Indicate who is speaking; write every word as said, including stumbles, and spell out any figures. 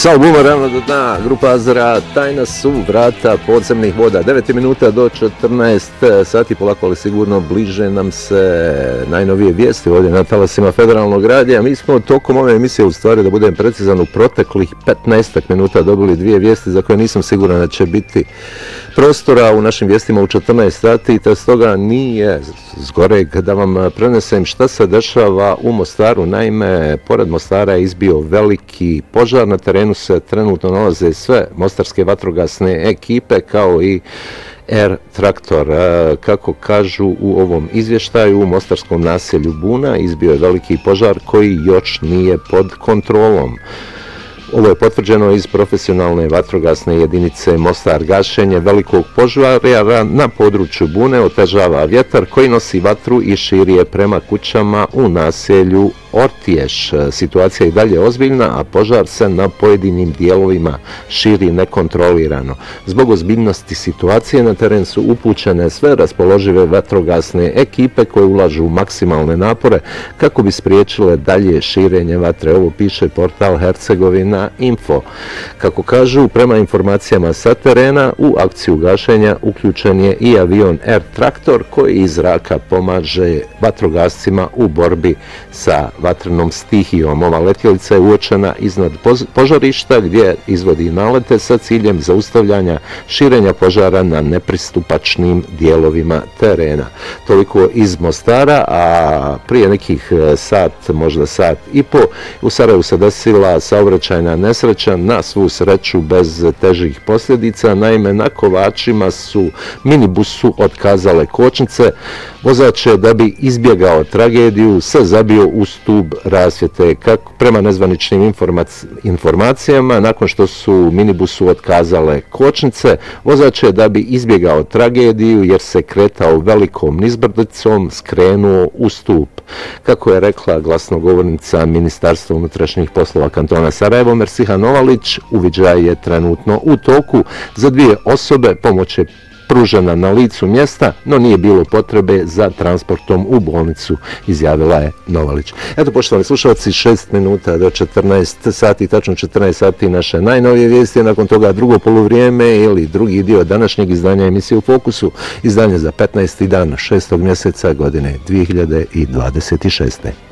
Speaker 1: Sa albuma Ravno do dna, grupa Azra, Tajna su vrata podzemnih voda. devet minuta do četrnaest sati, polako ali sigurno bliže nam se najnovije vijesti ovdje na talasima Federalnog radija. Mi smo tokom ove emisije, u stvari da budem precizan, u proteklih petnaest minuta dobili dvije vijesti za koje nisam siguran da će biti prostora u našim vijestima u četrnaest sati, te stoga nije zgoreg da vam prenesem šta se dešava u Mostaru. Naime, pored Mostara je izbio veliki požar. Na terenu se trenutno nalaze sve mostarske vatrogasne ekipe kao i Air Traktor. Kako kažu u ovom izvještaju, u mostarskom naselju Buna izbio je veliki požar koji još nije pod kontrolom. Ovo je potvrđeno iz profesionalne vatrogasne jedinice Mostar. Gašenje velikog požara na području Bune otežava vjetar koji nosi vatru i širi je prema kućama u naselju Ortiješ. Situacija je i dalje ozbiljna, a požar se na pojedinim dijelovima širi nekontrolirano. Zbog ozbiljnosti situacije na teren su upućene sve raspoložive vatrogasne ekipe koje ulažu maksimalne napore kako bi spriječile dalje širenje vatre. Ovo piše portal Hercegovina Info. Kako kažu, prema informacijama sa terena, u akciju gašenja uključen je i avion Air Traktor koji iz zraka pomaže vatrogascima u borbi sa vatrenom stihijom. Ova letjelica je uočena iznad požarišta gdje izvodi nalete sa ciljem zaustavljanja širenja požara na nepristupačnim dijelovima terena. Toliko iz Mostara, a prije nekih sat, možda sat i po, u Sarajevu se desila saobraćajna nesreća, na svu sreću bez težih posljedica. Naime, na Kovačima su minibusu otkazale kočnice. Vozač je, da bi izbjegao tragediju, se zabio u stub rasvjete. Kako prema nezvaničnim informacijama, nakon što su minibusu otkazale kočnice, vozač je, da bi izbjegao tragediju jer se kretao velikom nizbrdicom, skrenuo u stup. Kako je rekla glasnogovornica Ministarstva unutrašnjih poslova kantona Sarajevo, Mersiha Novalić, uviđaj je trenutno u toku. Za dvije osobe pomoć je pružena na licu mjesta, no nije bilo potrebe za transportom u bolnicu, izjavila je Novalić. Eto, poštovani slušalci, šest minuta do četrnaest sati, tačno četrnaest sati naše najnovije vijesti, nakon toga drugo poluvrijeme ili drugi dio današnjeg izdanja emisije u Fokusu, izdanje za petnaesti dan šestog mjeseca godine dvije hiljade dvadeset šeste.